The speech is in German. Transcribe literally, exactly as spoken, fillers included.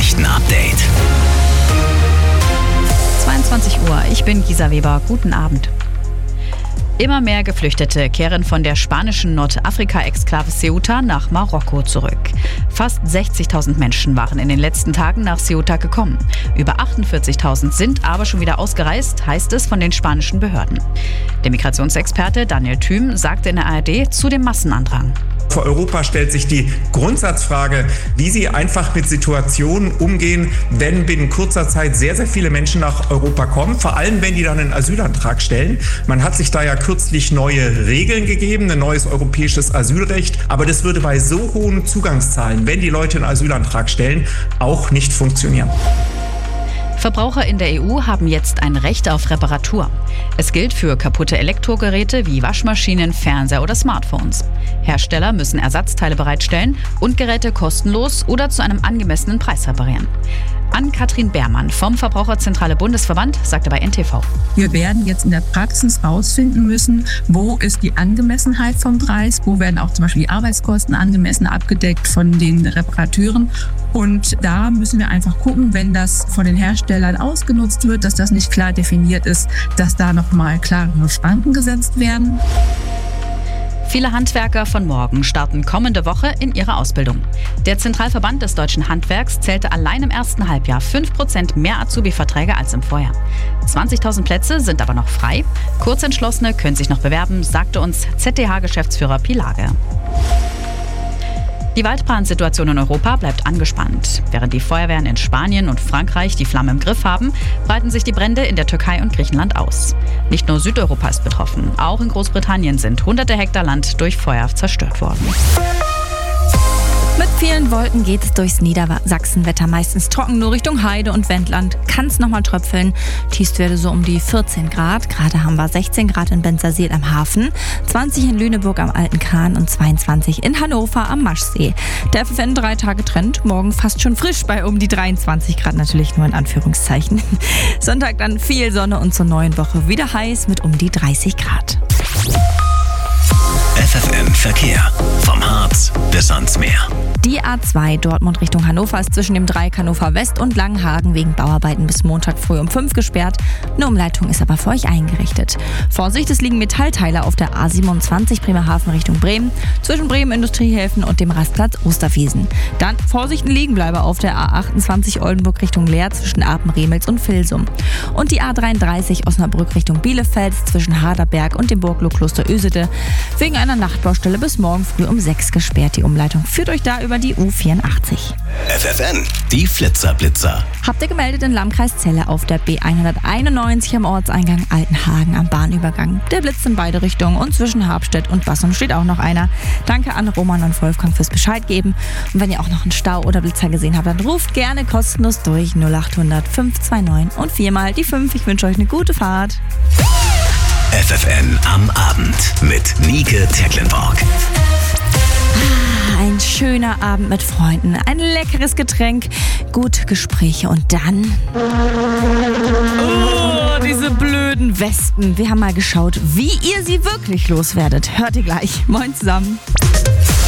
Nachrichten-Update. zweiundzwanzig Uhr, ich bin Gisa Weber. Guten Abend. Immer mehr Geflüchtete kehren von der spanischen Nordafrika-Exklave Ceuta nach Marokko zurück. Fast sechzigtausend Menschen waren in den letzten Tagen nach Ceuta gekommen. Über achtundvierzigtausend sind aber schon wieder ausgereist, heißt es von den spanischen Behörden. Der Migrationsexperte Daniel Thüm sagte in der A R D zu dem Massenandrang. Für Europa stellt sich die Grundsatzfrage, wie sie einfach mit Situationen umgehen, wenn binnen kurzer Zeit sehr, sehr viele Menschen nach Europa kommen, vor allem wenn die dann einen Asylantrag stellen. Man hat sich da ja kürzlich neue Regeln gegeben, ein neues europäisches Asylrecht, aber das würde bei so hohen Zugangszahlen, wenn die Leute einen Asylantrag stellen, auch nicht funktionieren. Verbraucher in der E U haben jetzt ein Recht auf Reparatur. Es gilt für kaputte Elektrogeräte wie Waschmaschinen, Fernseher oder Smartphones. Hersteller müssen Ersatzteile bereitstellen und Geräte kostenlos oder zu einem angemessenen Preis reparieren. Ann-Kathrin Beermann vom Verbraucherzentrale Bundesverband sagte bei N T V. Wir werden jetzt in der Praxis rausfinden müssen, wo ist die Angemessenheit vom Preis, wo werden auch zum Beispiel die Arbeitskosten angemessen abgedeckt von den Reparateuren. Und da müssen wir einfach gucken, wenn das von den Herstellern ausgenutzt wird, dass das nicht klar definiert ist, dass da nochmal klarere Schranken gesetzt werden. Viele Handwerker von morgen starten kommende Woche in ihre Ausbildung. Der Zentralverband des deutschen Handwerks zählte allein im ersten Halbjahr fünf Prozent mehr Azubi-Verträge als im Vorjahr. zwanzigtausend Plätze sind aber noch frei. Kurzentschlossene können sich noch bewerben, sagte uns Z D H-Geschäftsführer Pilage. Die Waldbrandsituation in Europa bleibt angespannt. Während die Feuerwehren in Spanien und Frankreich die Flammen im Griff haben, breiten sich die Brände in der Türkei und Griechenland aus. Nicht nur Südeuropa ist betroffen, auch in Großbritannien sind hunderte Hektar Land durch Feuer zerstört worden. Mit vielen Wolken geht es durchs Niedersachsenwetter. Meistens trocken, nur Richtung Heide und Wendland kann es nochmal tröpfeln. Tiefstwerte so um die vierzehn Grad. Gerade haben wir sechzehn Grad in Bensersiel am Hafen, zwanzig in Lüneburg am Alten Kahn und zweiundzwanzig in Hannover am Maschsee. Der F F N drei Tage Trend, morgen fast schon frisch bei um die dreiundzwanzig Grad, natürlich nur in Anführungszeichen. Sonntag dann viel Sonne und zur neuen Woche wieder heiß mit um die dreißig Grad. F F N Verkehr. Vom Harz bis ans Meer. Die A zwei Dortmund Richtung Hannover ist zwischen dem Dreieck Hannover West und Langenhagen wegen Bauarbeiten bis Montag früh um fünf gesperrt. Eine Umleitung ist aber für euch eingerichtet. Vorsicht, es liegen Metallteile auf der A siebenundzwanzig Bremerhaven Richtung Bremen, zwischen Bremen Industriehäfen und dem Rastplatz Osterwiesen. Dann Vorsicht, ein Liegenbleiber auf der A achtundzwanzig Oldenburg Richtung Leer zwischen Apen-Remels und Vilsum. Und die A dreiunddreißig Osnabrück Richtung Bielefeld zwischen Harderberg und dem Burgloh Kloster Ösede wegen einer Nachtbaustelle bis morgen früh um sechs gesperrt. Die Umleitung führt euch da über die U vierundachtzig. F F N, die Flitzerblitzer. Habt ihr gemeldet in Landkreis Celle auf der B hunderteinundneunzig am Ortseingang Altenhagen am Bahnübergang. Der blitzt in beide Richtungen und zwischen Habstedt und Bassum steht auch noch einer. Danke an Roman und Wolfgang fürs Bescheid geben. Und wenn ihr auch noch einen Stau oder Blitzer gesehen habt, dann ruft gerne kostenlos durch null achthundert fünf zwei neun und viermal die fünf. Ich wünsche euch eine gute Fahrt. F F N am Abend mit Nike Tecklenburg. Ein schöner Abend mit Freunden, ein leckeres Getränk, gute Gespräche und dann... Oh, diese blöden Wespen. Wir haben mal geschaut, wie ihr sie wirklich loswerdet. Hört ihr gleich. Moin zusammen.